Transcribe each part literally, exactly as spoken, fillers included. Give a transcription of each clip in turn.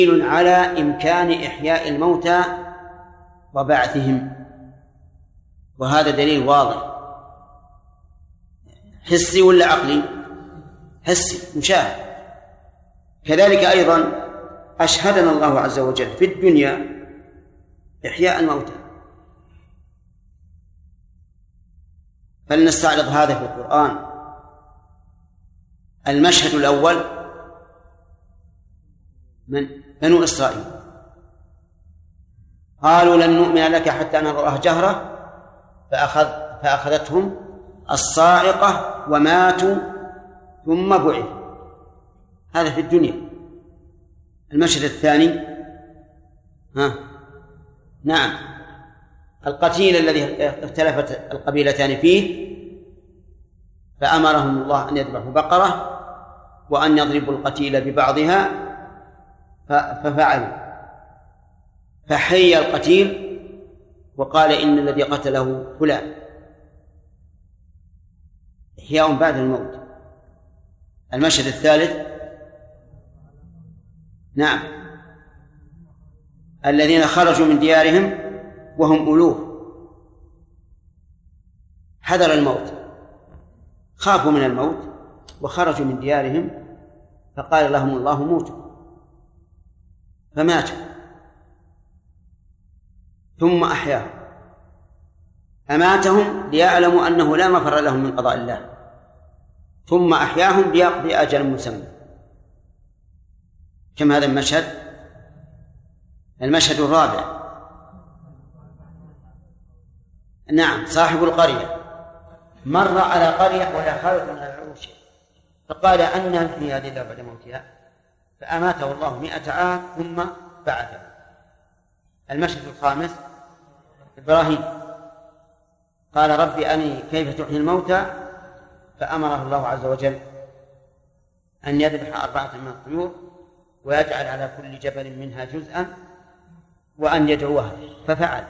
دليل على إمكان إحياء الموتى وبعثهم، وهذا دليل واضح. حسي ولا عقلي؟ حسي مشاهد. كذلك أيضا أشهدنا الله عز وجل في الدنيا إحياء الموتى، فلنستعرض هذا في القرآن. المشهد الأول من بنو إسرائيل، قالوا لن نؤمن لك حتى نرى الله جهرة فأخذ فأخذتهم الصاعقة وماتوا ثم بعثوا. هذا في الدنيا. المشهد الثاني ها نعم القتيل الذي اختلفت القبيلتان فيه، فأمرهم الله أن يذبحوا بقرة وأن يضربوا القتيل ببعضها ففعلوا، فحي القتيل وقال إن الذي قتله فلان. إحياء بعد الموت. المشهد الثالث نعم الذين خرجوا من ديارهم وهم ألوف، حذر الموت، خافوا من الموت وخرجوا من ديارهم فقال لهم الله موتوا فماتوا ثم أحياهم. أماتهم ليعلموا أنه لا مفر لهم من قضاء الله، ثم أحياهم ليقضي أجل مسمى. كم هذا المشهد؟ المشهد الرابع نعم صاحب القرية مر على قرية ولا خالد من العروش فقال أن في هذه الدار بعد موتها، فأماته الله مئة عام ثم بعثه. المشهد الخامس إبراهيم قال ربي أني كيف تحيي الموتى، فأمره الله عز وجل أن يذبح أربعة من الطيور ويجعل على كل جبل منها جزءا وأن يدعوها، ففعل،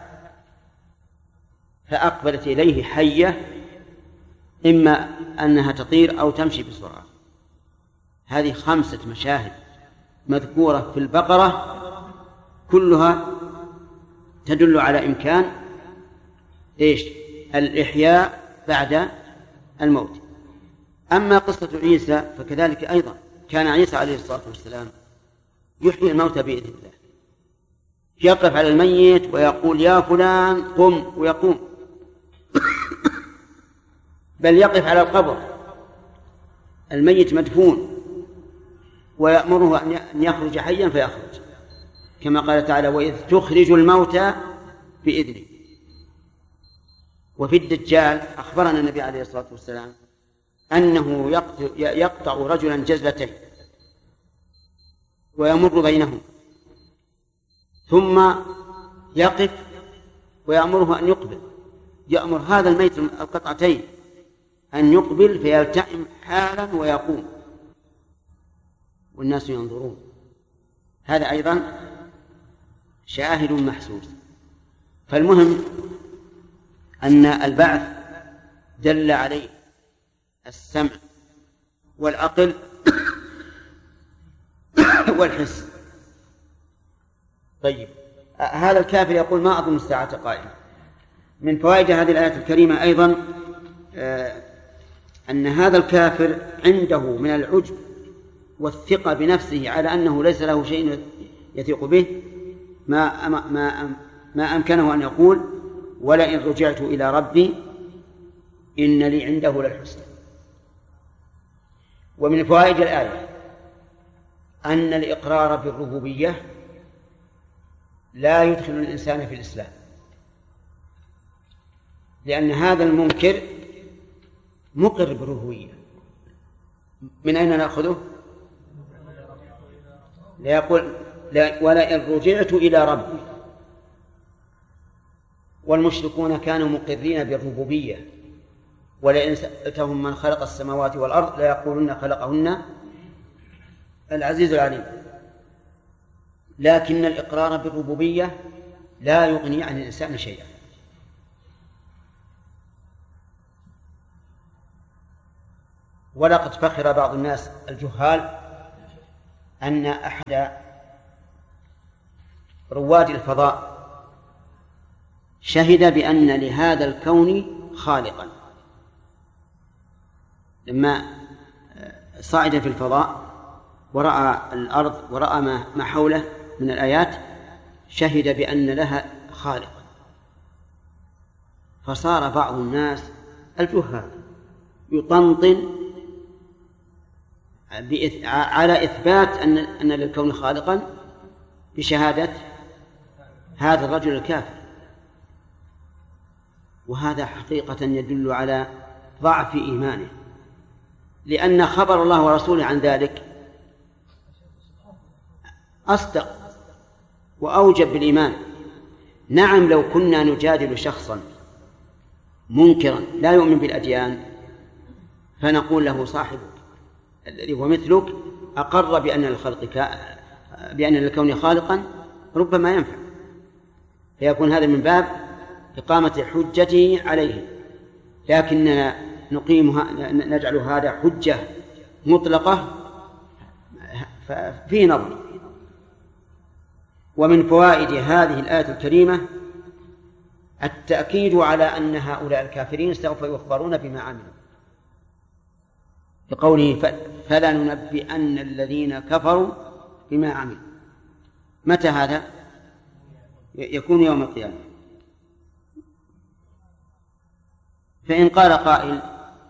فأقبلت إليه حية إما أنها تطير أو تمشي بسرعة. هذه خمسة مشاهد مذكورة في البقرة كلها تدل على إمكان إيش؟ الإحياء بعد الموت. أما قصة عيسى فكذلك أيضا كان عيسى عليه الصلاة والسلام يحيي الموتى بإذن الله، يقف على الميت ويقول يا فلان قم ويقوم، بل يقف على القبر الميت مدفون ويأمره أن يخرج حيا فيخرج، كما قال تعالى وإذ تخرج الموتى بإذنه. وفي الدجال أخبرنا النبي عليه الصلاة والسلام أنه يقطع رجلا جزلتين ويمر بينهم ثم يقف ويأمره أن يقبل، يأمر هذا الميت القطعتين أن يقبل فيلتئم حالا ويقوم والناس ينظرون. هذا أيضا شاهد محسوس. فالمهم أن البعث دل عليه السمع والعقل والحس. طيب هذا الكافر يقول ما أظن الساعة قائمة. من فوائد هذه الآية الكريمة أيضا أن هذا الكافر عنده من العجب والثقة بنفسه على أنه ليس له شيء يثق به ما ما ما أمكنه أن يقول ولئن رجعت إلى ربي إن لي عنده للحسنى. ومن فوائد الآية أن الإقرار بالربوبية لا يدخل الإنسان في الإسلام، لأن هذا المنكر مقر بالربوبية. من أين نأخذه؟ لا يقول ولئن رجعت إلى ربي، والمشركون كانوا مقرين بالربوبية ولئن سألتهم من خلق السماوات والأرض لا يقولون خلقهن العزيز العليم. لكن الإقرار بالربوبية لا يغني عن الإنسان شيئا. ولقد فخر بعض الناس الجهال أن أحد رواد الفضاء شهد بأن لهذا الكون خالقا، لما صعد في الفضاء ورأى الأرض ورأى ما حوله من الآيات شهد بأن لها خالقا. فصار بعض الناس الجهال يطنطن على إثبات أن أن للكون خالقا بشهادة هذا الرجل الكافر، وهذا حقيقة يدل على ضعف إيمانه، لأن خبر الله ورسوله عن ذلك أصدق وأوجب بالإيمان. نعم، لو كنا نجادل شخصا منكرا لا يؤمن بالأديان فنقول له صاحبك الذي هو مثلك أقر بأن الخلق كا... بأن الكون خالقا ربما ينفع، فيكون هذا من باب إقامة حجته عليه، لكننا نقيمها نجعل هذا حجة مطلقة في نظر. ومن فوائد هذه الآية الكريمة التأكيد على أن هؤلاء الكافرين سوف يخبرون بما عملوا، بقوله فلا ننبئن الذين كفروا بما عملوا. متى هذا؟ يكون يوم القيامة. فإن قال قائل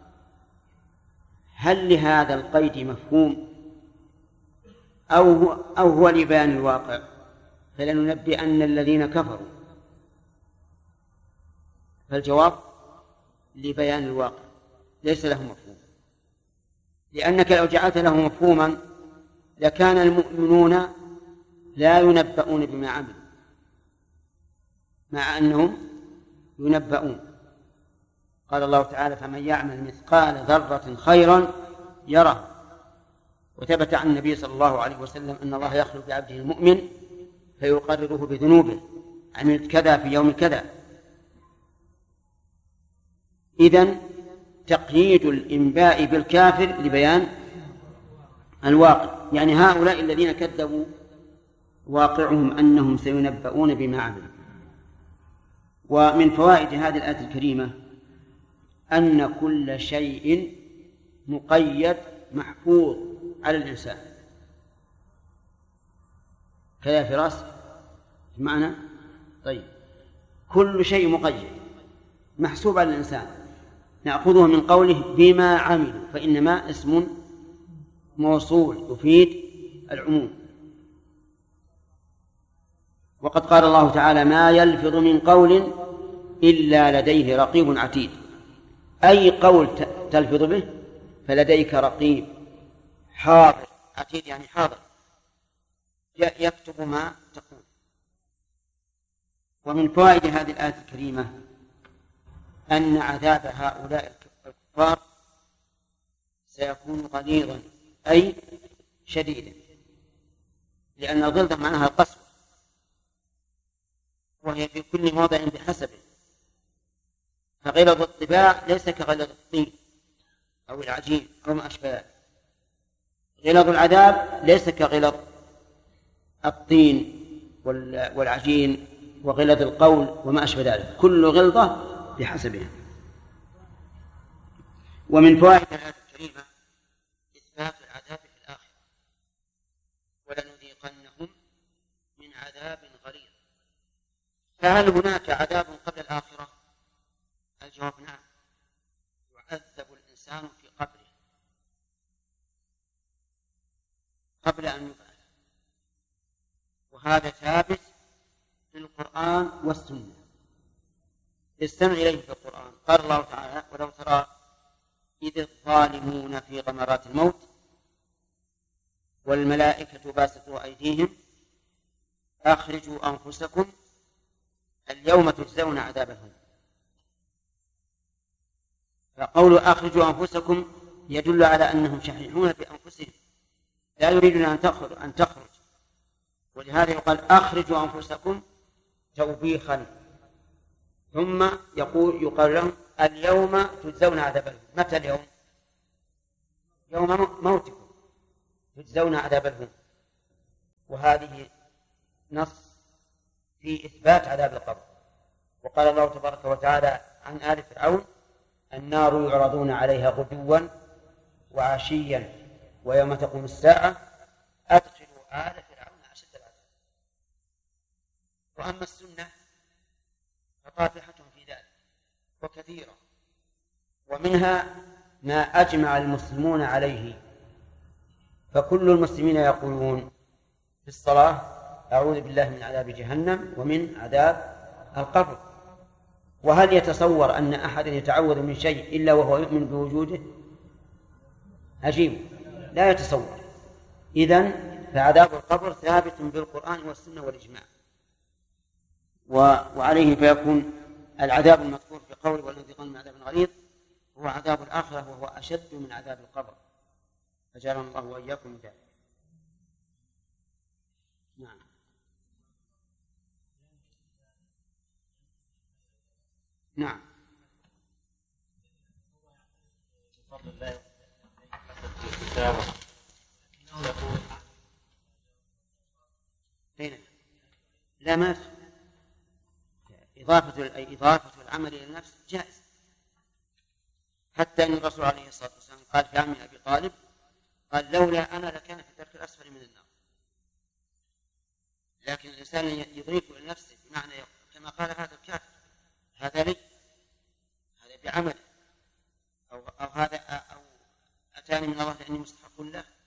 هل لهذا القيد مفهوم أو هو, أو هو لبيان الواقع؟ فلننبئن الذين كفروا، فالجواب لبيان الواقع ليس له مفهوم، لأنك لو جعلت له مفهوما لكان المؤمنون لا ينبؤون بما عملوا مع أنهم ينبؤون. قال الله تعالى فمن يعمل مثقال ذرة خيرا يره. وثبت عن النبي صلى الله عليه وسلم أن الله يخلق بعبده المؤمن فيقرره بذنوبه، عملت كذا في يوم كذا. إذن تقييد الإنباء بالكافر لبيان الواقع، يعني هؤلاء الذين كذبوا واقعهم أنهم سينبؤون بما عملوا. ومن فوائد هذه الآية الكريمة أن كل شيء مقيد محفوظ على الإنسان كذا في رأسه معنى. طيب، كل شيء مقيد محسوب على الإنسان، نأخذه من قوله بما عملوا، فإنما اسم موصول يفيد العموم. وقد قال الله تعالى ما يلفظ من قول إلا لديه رقيب عتيد، أي قول تلفظ به فلديك رقيب حاضر، عتيد يعني حاضر يكتب ما تقول. ومن فوائد هذه الآية الكريمة أن عذاب هؤلاء الكفار سيكون غليظا أي شديدا، لأن الغلظة معناها القسوة، وهي في كل موضع بحسبه. فغلظ الطباع ليس كغلظ الطين أو العجين أو ما أشبه ذلك. غلظ العذاب ليس كغلظ الطين والعجين وغلظ القول وما أشبه ذلك، كل غلظة بحسبها. ومن فوائد الآية الكريمة إثبات العذاب في الآخرة، ولنذيقنهم من عذاب غليظ. فهل هناك عذاب قبل الآخرة؟ الجواب نعم، يعذب الإنسان في قبره قبل أن يبعث، وهذا ثابت في القرآن والسنة. استمع إليه في القرآن. قال الله تعالى ولو ترى إذ الظالمون في غمرات الموت والملائكة باسطوا أيديهم أخرجوا أنفسكم اليوم تجزون عذاب الهون. فقول أخرجوا أنفسكم يدل على أنهم شحيحون بأنفسهم لا يريدون أن تخرج, أن تخرج. ولهذا يقال أخرجوا أنفسكم توبيخا، ثم يقول يقال لهم اليوم تجزون عذاب الهون. متى اليوم؟ يوم موتكم تجزون عذاب الهون. وهذه نص في إثبات عذاب القبر. وقال الله تبارك وتعالى عن آل فرعون: النار يعرضون عليها غدوا وعشيا ويوم تقوم الساعة أدخلوا آل فرعون أشد العذاب. وأما السنة فطافحة في ذلك وكثيرة، ومنها ما أجمع المسلمون عليه، فكل المسلمين يقولون في الصلاة: أعوذ بالله من عذاب جهنم ومن عذاب القبر. وهل يتصور أن أحد يتعوذ من شيء إلا وهو يؤمن بوجوده؟ عجيب، لا يتصور. إذن فعذاب القبر ثابت بالقرآن والسنة والإجماع، وعليه فيكون العذاب المذكور في قول والانتقام من عذاب غليظ هو عذاب الآخرة، وهو أشد من عذاب القبر، فجعلنا الله وإياكم من ذلك. نعم. نعم. بفضل الله لا ما إضافة أي إضافة العمل إلى النفس جائز، حتى أن الرسول عليه الصلاة والسلام قال في عم أبي طالب: قال لولا أنا لكان في الدرك الأسفل من النار. لكن الإنسان يضيف إلى نفسه بمعنى كما قال هذا الكافر: هذا لي، هذا بعمل، أو, أو هذا أو أتاني من الله لأني مستحق له،